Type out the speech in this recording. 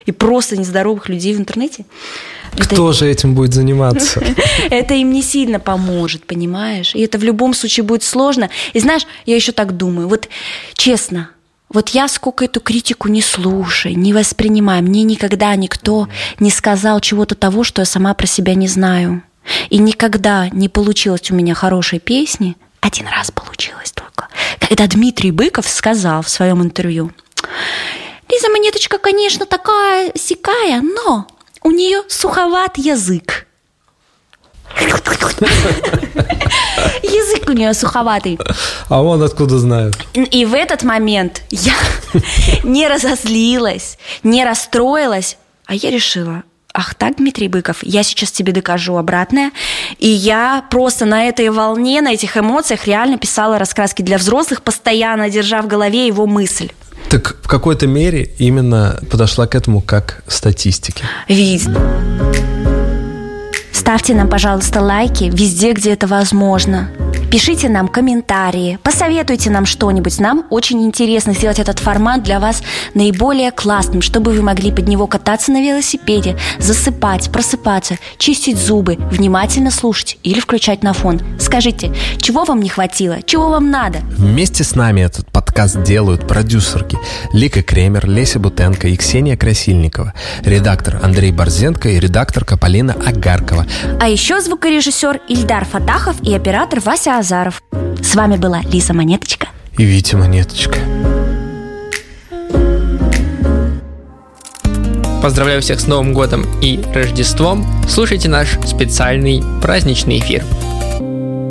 и просто нездоровых людей в интернете. Кто же этим будет заниматься? Это им не сильно поможет, понимаешь? И это в любом случае будет сложно. И знаешь, я еще так думаю, вот честно, вот я сколько эту критику не слушаю, не воспринимаю, мне никогда никто не сказал чего-то того, что я сама про себя не знаю. И никогда не получилось у меня хорошей песни. Один раз получилось только. Когда Дмитрий Быков сказал в своем интервью: Лиза Монеточка, конечно, такая сякая, но у нее суховат язык. Язык у нее суховатый. А он откуда знает? И в этот момент я не разозлилась, не расстроилась, а я решила: ах так, Дмитрий Быков, я сейчас тебе докажу обратное. И я просто на этой волне, на этих эмоциях реально писала раскраски для взрослых, постоянно держа в голове его мысль. Так в какой-то мере именно подошла к этому как статистике. Ставьте нам, пожалуйста, лайки везде, где это возможно. Пишите нам комментарии, посоветуйте нам что-нибудь. Нам очень интересно сделать этот формат для вас наиболее классным, чтобы вы могли под него кататься на велосипеде, засыпать, просыпаться, чистить зубы, внимательно слушать или включать на фон. Скажите, чего вам не хватило, чего вам надо? Вместе с нами этот подкаст делают продюсерки Лика Кремер, Леся Бутенко и Ксения Красильникова, редактор Андрей Борзенко и редакторка Полина Агаркова. А еще звукорежиссер Ильдар Фатахов и оператор Вася Азаров. С вами была Лиза Монеточка и Витя Монеточка. Поздравляю всех с Новым годом и Рождеством. Слушайте наш специальный праздничный эфир.